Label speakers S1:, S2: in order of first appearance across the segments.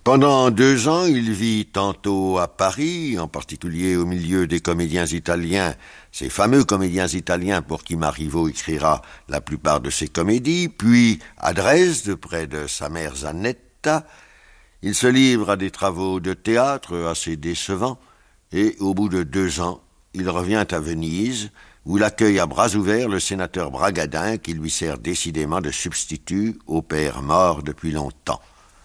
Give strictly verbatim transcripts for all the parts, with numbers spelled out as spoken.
S1: Pendant deux ans, il vit tantôt à Paris, en particulier au milieu des comédiens italiens, ces fameux comédiens italiens pour qui Marivaux écrira la plupart de ses comédies, puis à Dresde, près de sa mère Zanetta. Il se livre à des travaux de théâtre assez décevants, et au bout de deux ans, il revient à Venise, où l'accueille à bras ouverts le sénateur Bragadin, qui lui sert décidément de substitut au père mort depuis longtemps.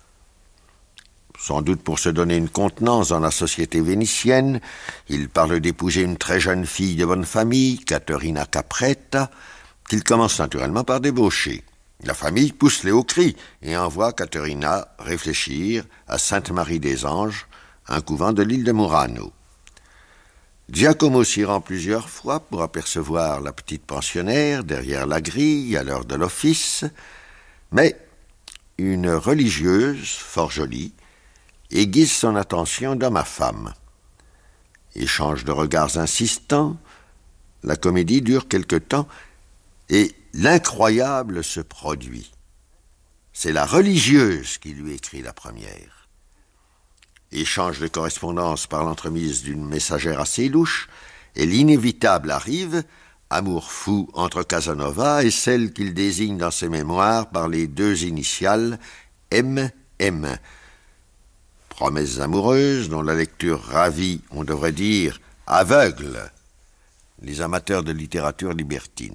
S1: Sans doute pour se donner une contenance dans la société vénitienne, il parle d'épouser une très jeune fille de bonne famille, Caterina Capretta, qu'il commence naturellement par débaucher. La famille pousse les hauts cris et envoie Caterina réfléchir à Sainte-Marie-des-Anges, un couvent de l'île de Murano. Giacomo s'y rend plusieurs fois pour apercevoir la petite pensionnaire derrière la grille à l'heure de l'office, mais une religieuse, fort jolie, aiguise son attention d'homme à femme. Échange de regards insistants, la comédie dure quelque temps et l'incroyable se produit. C'est la religieuse qui lui écrit la première. Échange de correspondance par l'entremise d'une messagère assez louche, et l'inévitable arrive, amour fou entre Casanova et celle qu'il désigne dans ses mémoires par les deux initiales M M. Promesses amoureuses dont la lecture ravit, on devrait dire aveugle, les amateurs de littérature libertine.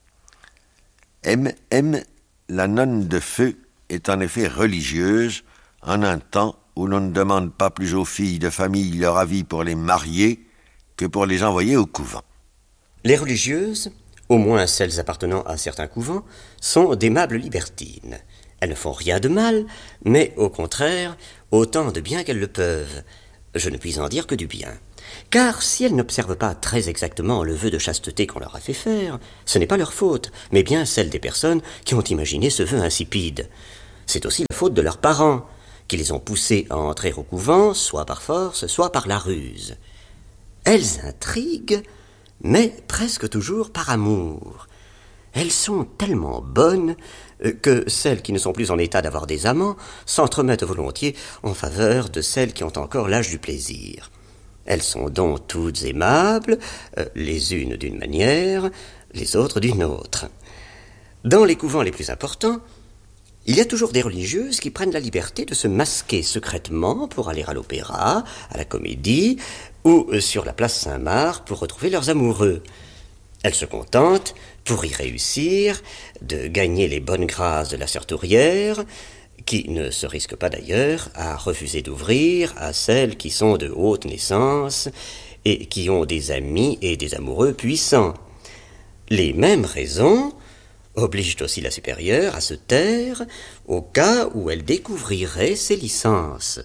S1: M M, la nonne de feu, est en effet religieuse en un temps où l'on ne demande pas plus aux filles de famille leur avis pour les marier que pour les envoyer au couvent.
S2: Les religieuses, au moins celles appartenant à certains couvents, sont d'aimables libertines. Elles ne font rien de mal, mais au contraire, autant de bien qu'elles le peuvent. Je ne puis en dire que du bien. Car si elles n'observent pas très exactement le vœu de chasteté qu'on leur a fait faire, ce n'est pas leur faute, mais bien celle des personnes qui ont imaginé ce vœu insipide. C'est aussi la faute de leurs parents, qui les ont poussées à entrer au couvent, soit par force, soit par la ruse. Elles intriguent, mais presque toujours par amour. Elles sont tellement bonnes que celles qui ne sont plus en état d'avoir des amants s'entremettent volontiers en faveur de celles qui ont encore l'âge du plaisir. Elles sont donc toutes aimables, les unes d'une manière, les autres d'une autre. Dans les couvents les plus importants, il y a toujours des religieuses qui prennent la liberté de se masquer secrètement pour aller à l'opéra, à la comédie, ou sur la place Saint-Marc pour retrouver leurs amoureux. Elles se contentent, pour y réussir, de gagner les bonnes grâces de la sertourière, qui ne se risque pas d'ailleurs à refuser d'ouvrir à celles qui sont de haute naissance et qui ont des amis et des amoureux puissants. Les mêmes raisons obligent aussi la supérieure à se taire au cas où elle découvrirait ses licences.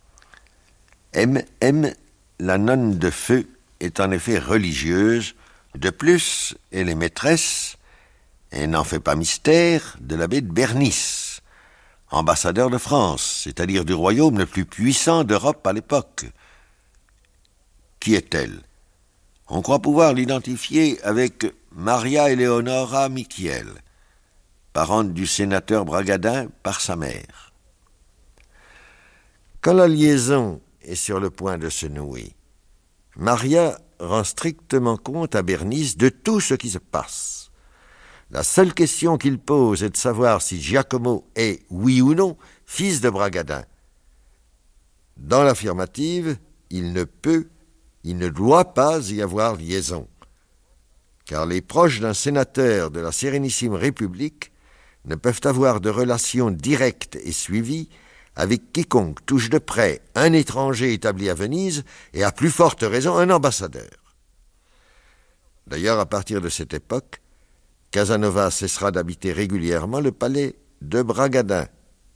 S1: M M, la nonne de feu, est en effet religieuse. De plus, elle est maîtresse, et n'en fait pas mystère, de l'abbé de Bernis, ambassadeur de France, c'est-à-dire du royaume le plus puissant d'Europe à l'époque. Qui est-elle? On croit pouvoir l'identifier avec Maria Eleonora Michiel, parente du sénateur Bragadin par sa mère. Quand la liaison est sur le point de se nouer, Maria rend strictement compte à Bernis de tout ce qui se passe. La seule question qu'il pose est de savoir si Giacomo est, oui ou non, fils de Bragadin. Dans l'affirmative, il ne peut, il ne doit pas y avoir liaison, car les proches d'un sénateur de la Sérénissime République ne peuvent avoir de relations directes et suivies avec quiconque touche de près un étranger établi à Venise et à plus forte raison un ambassadeur. D'ailleurs, à partir de cette époque, Casanova cessera d'habiter régulièrement le palais de Bragadin.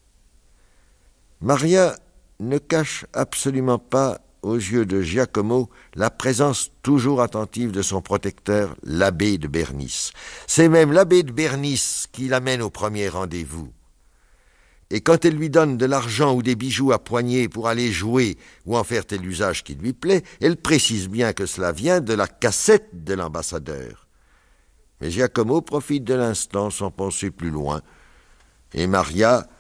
S1: Maria ne cache absolument pas aux yeux de Giacomo la présence toujours attentive de son protecteur, l'abbé de Bernis. C'est même l'abbé de Bernis qui l'amène au premier rendez-vous. Et quand elle lui donne de l'argent ou des bijoux à poignée pour aller jouer ou en faire tel usage qui lui plaît, elle précise bien que cela vient de la cassette de l'ambassadeur. Mais Giacomo profite de l'instant sans penser plus loin, et Maria,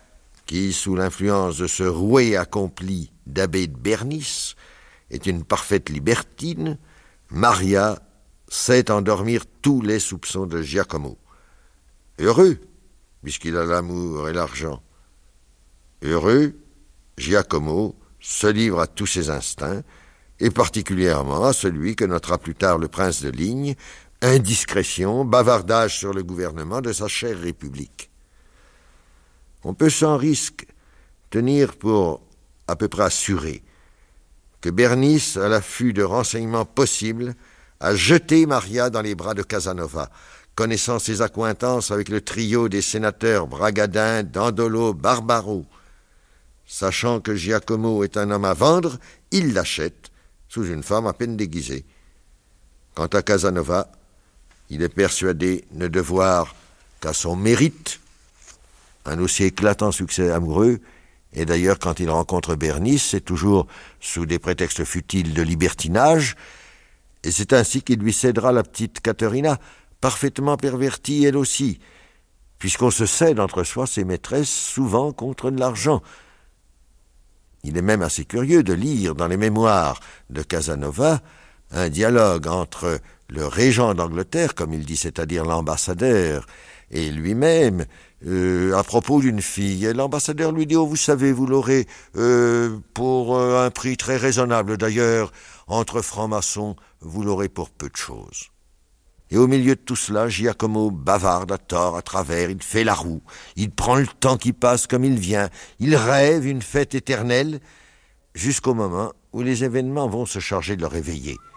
S1: qui, sous l'influence de ce roué accompli d'abbé de Bernis, est une parfaite libertine, Maria sait endormir tous les soupçons de Giacomo. Heureux, puisqu'il a l'amour et l'argent. Heureux, Giacomo se livre à tous ses instincts, et particulièrement à celui que notera plus tard le prince de Ligne, indiscrétion, bavardage sur le gouvernement de sa chère République. On peut sans risque tenir pour à peu près assuré que Bernis, à l'affût de renseignements possibles, a jeté Maria dans les bras de Casanova, connaissant ses accointances avec le trio des sénateurs Bragadin, Dandolo, Barbaro. Sachant que Giacomo est un homme à vendre, il l'achète sous une forme à peine déguisée. Quant à Casanova, il est persuadé ne devoir qu'à son mérite un aussi éclatant succès amoureux, et d'ailleurs quand il rencontre Bernis, c'est toujours sous des prétextes futiles de libertinage, et c'est ainsi qu'il lui cédera la petite Caterina, parfaitement pervertie elle aussi, puisqu'on se cède entre soi ses maîtresses souvent contre de l'argent. Il est même assez curieux de lire dans les mémoires de Casanova un dialogue entre le régent d'Angleterre, comme il dit, c'est-à-dire l'ambassadeur, et lui-même, euh, à propos d'une fille. Et l'ambassadeur lui dit « Oh, vous savez, vous l'aurez euh, pour euh, un prix très raisonnable. D'ailleurs, entre francs-maçons, vous l'aurez pour peu de choses. » Et au milieu de tout cela, Giacomo bavarde à tort, à travers, il fait la roue, il prend le temps qui passe comme il vient, il rêve une fête éternelle, jusqu'au moment où les événements vont se charger de le réveiller.